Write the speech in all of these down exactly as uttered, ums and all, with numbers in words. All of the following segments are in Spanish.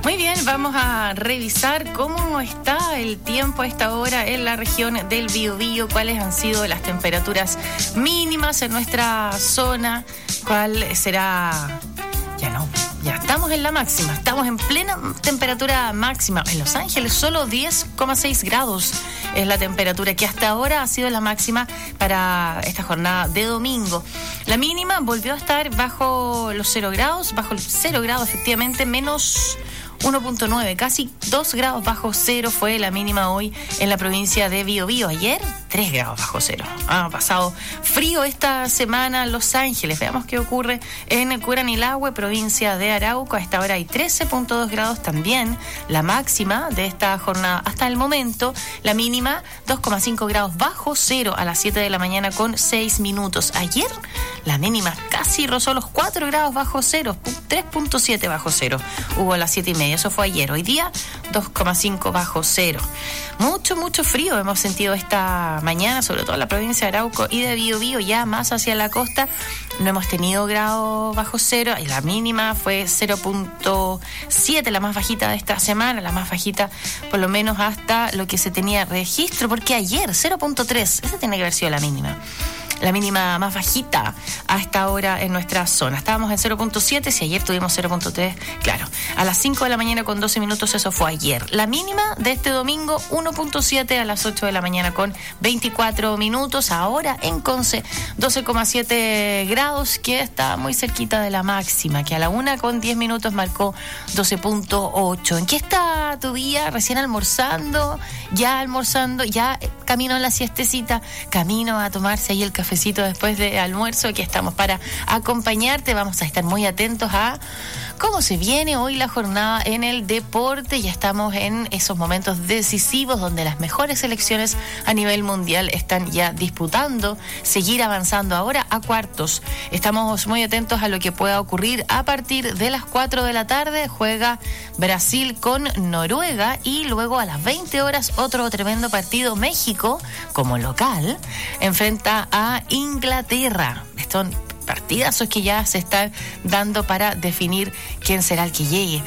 Muy bien, vamos a revisar cómo está el tiempo a esta hora en la región del Biobío, cuáles han sido las temperaturas mínimas en nuestra zona, cuál será... Ya no, ya estamos en la máxima, estamos en plena temperatura máxima. En Los Ángeles solo diez coma seis grados es la temperatura que hasta ahora ha sido la máxima para esta jornada de domingo. La mínima volvió a estar bajo los cero grados, bajo el cero grados efectivamente, menos uno punto nueve, casi dos grados bajo cero fue la mínima hoy en la provincia de Biobío. Ayer, tres grados bajo cero. Ha pasado frío esta semana en Los Ángeles. Veamos qué ocurre en Curanilahue, provincia de Arauco. A esta hora hay trece punto dos grados también. La máxima de esta jornada hasta el momento. La mínima, dos coma cinco grados bajo cero a las siete de la mañana con seis minutos. Ayer, la mínima casi rozó los cuatro grados bajo cero, tres punto siete bajo cero. Hubo a las siete y media. Eso fue ayer. Hoy día, dos coma cinco bajo cero. Mucho, mucho frío hemos sentido esta mañana, sobre todo en la provincia de Arauco y de Biobío, ya más hacia la costa. No hemos tenido grados bajo cero y la mínima fue cero punto siete, la más bajita de esta semana, la más bajita por lo menos hasta lo que se tenía registro, porque ayer cero punto tres, esa tiene que haber sido la mínima. La mínima más bajita a esta hora en nuestra zona. Estábamos en cero punto siete, si ayer tuvimos cero punto tres, claro. A las cinco de la mañana con doce minutos, eso fue ayer. La mínima de este domingo, uno punto siete a las ocho de la mañana con veinticuatro minutos. Ahora en Conce, doce coma siete grados, que está muy cerquita de la máxima, que a la una con diez minutos marcó doce punto ocho. ¿En qué está tu día? ¿Recién almorzando? ¿Ya almorzando? ¿Ya camino a la siestecita? ¿Camino a tomarse ahí el café? Cafecito después de almuerzo? Aquí estamos para acompañarte. Vamos a estar muy atentos a cómo se viene hoy la jornada en el deporte. Ya estamos en esos momentos decisivos donde las mejores selecciones a nivel mundial están ya disputando, seguir avanzando ahora a cuartos. Estamos muy atentos a lo que pueda ocurrir a partir de las cuatro de la tarde. Juega Brasil con Noruega y luego a las veinte horas otro tremendo partido. México, como local, enfrenta a Inglaterra. Son partidazos que ya se están dando para definir quién será el que llegue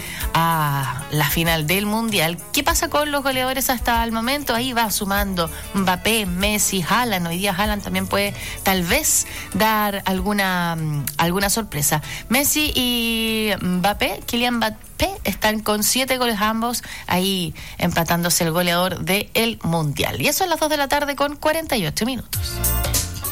a la final del Mundial. ¿Qué pasa con los goleadores hasta el momento? Ahí va sumando Mbappé, Messi, Haaland. Hoy día Haaland también puede tal vez dar alguna, alguna sorpresa. Messi y Mbappé, Kylian Mbappé, están con siete goles ambos, ahí empatándose el goleador del Mundial. Y eso a las dos de la tarde con cuarenta y ocho minutos.